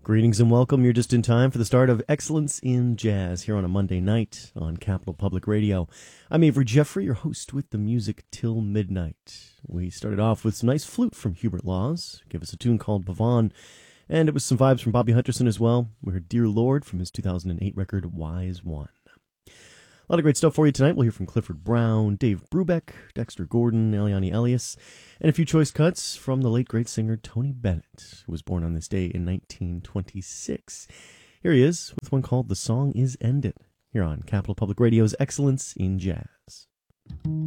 Greetings and welcome. You're just in time for the start of Excellence in Jazz here on a Monday night on Capital Public Radio. I'm Avery Jeffrey, your host with the music till midnight. We started off with some nice flute from Hubert Laws, gave us a tune called Pavon, and it was some vibes from Bobby Hutcherson as well. We heard Dear Lord from his 2008 record Wise One. A lot of great stuff for you tonight. We'll hear from Clifford Brown, Dave Brubeck, Dexter Gordon, Eliane Elias, and a few choice cuts from the late great singer Tony Bennett, who was born on this day in 1926. Here he is with one called The Song Is Ended, here on Capital Public Radio's Excellence in Jazz.